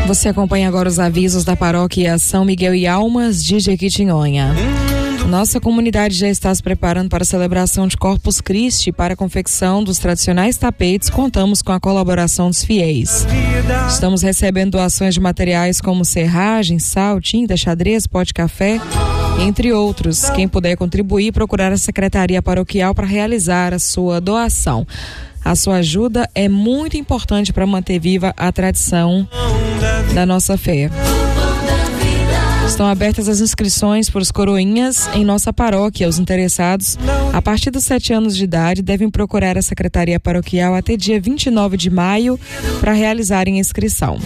Você acompanha agora os avisos da paróquia São Miguel e Almas de Jequitinhonha. Nossa comunidade já está se preparando para a celebração de Corpus Christi. Para a confecção dos tradicionais tapetes, contamos com a colaboração dos fiéis. Estamos recebendo doações de materiais como serragem, sal, tinta, xadrez, pó de café, entre outros. Quem puder contribuir, procurar a Secretaria Paroquial para realizar a sua doação. A sua ajuda é muito importante para manter viva a tradição da nossa fé. Estão abertas as inscrições para os coroinhas em nossa paróquia. Os interessados, a partir dos 7 anos de idade, devem procurar a Secretaria Paroquial até dia 29 de maio para realizarem a inscrição.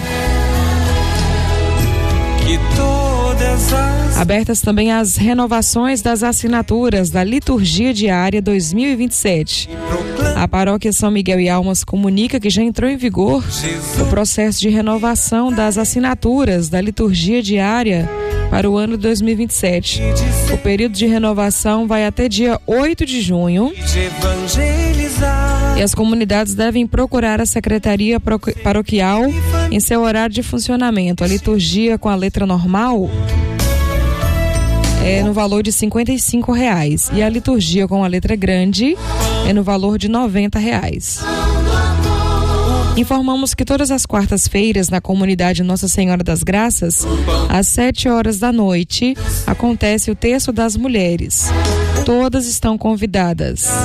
Abertas também as renovações das assinaturas da Liturgia Diária 2027. A paróquia São Miguel e Almas comunica que já entrou em vigor o processo de renovação das assinaturas da Liturgia Diária para o ano de 2027. O período de renovação vai até dia 8 de junho. E as comunidades devem procurar a Secretaria Paroquial em seu horário de funcionamento. A liturgia com a letra normal é no valor de R$55 e a liturgia com a letra grande é no valor de R$90. Informamos que todas as quartas-feiras na comunidade Nossa Senhora das Graças, às 7 horas da noite, acontece o Terço das Mulheres. Todas estão convidadas.